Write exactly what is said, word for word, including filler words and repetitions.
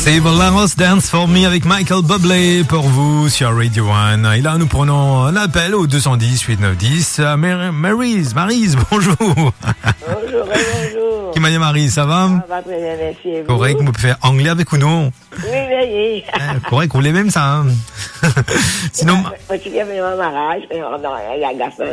Save a Last Dance for Me avec Michael Bublé pour vous sur Radio One. Et là, nous prenons un appel au deux cent dix, huit neuf dix. Mar- Maryse, Maryse, bonjour. Bonjour, bonjour. Qui m'a dit Maryse, ça va? Ça va très bien, merci. Et vous? Correct, vous pouvez faire anglais avec ou non? Oui, oui. Eh, correct, vous voulez même ça, hein? Sinon... Moi, je suis venu au mariage, mais on a la garçon.